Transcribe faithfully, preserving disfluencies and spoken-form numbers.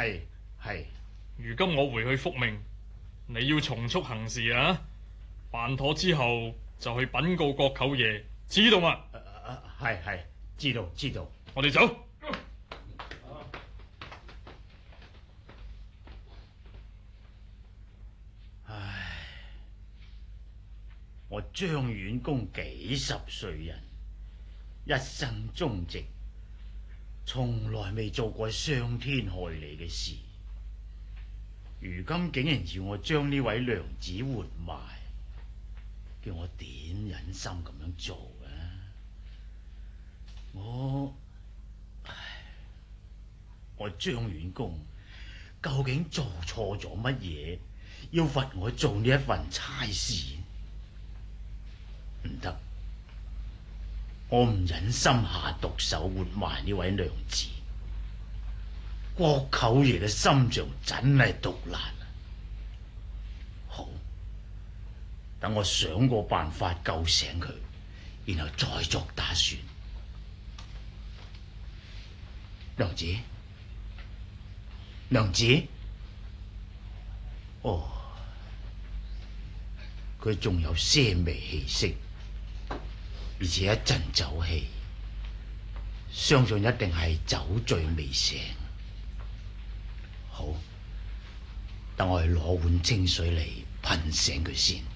係係。 如今我回去復命，你要從速行事啊！辦妥之後就去稟告國舅爺，知道嘛？ 係係，知道知道。 我哋走。 唉，我張遠公幾十歲人，一生忠直，從來未做過傷天害理嘅事。如今竟然要我將呢位娘子活埋，叫我點忍心咁樣做啊？我，唉，我張遠公究竟做錯咗乜嘢，要罰我做呢一份差事？唔得，我唔忍心下毒手活埋呢位娘子。國舅爺嘅心腸真係毒辣啊！好，等我想個辦法救醒佢，然後再作打算。娘子，娘子，哦，佢仲有些微氣息，而且一陣酒氣，相信一定係酒醉未醒。好，等我去攞碗清水嚟噴醒佢先。